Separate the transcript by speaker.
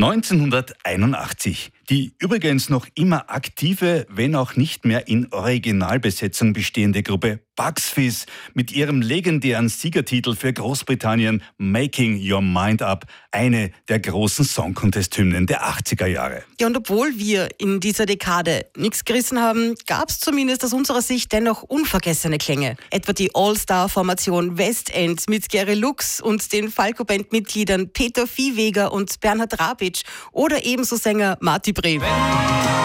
Speaker 1: 1981. Die übrigens noch immer aktive, wenn auch nicht mehr in Originalbesetzung bestehende Gruppe Bucks Fizz mit ihrem legendären Siegertitel für Großbritannien Making Your Mind Up, eine der großen Song-Contest-Hymnen der 80er Jahre.
Speaker 2: Ja, und obwohl wir in dieser Dekade nichts gerissen haben, gab es zumindest aus unserer Sicht dennoch unvergessene Klänge. Etwa die All-Star-Formation Westend mit Gary Lux und den Falco-Band-Mitgliedern Peter Viehweger und Bernhard Rabitsch oder ebenso Sänger Marty Bre.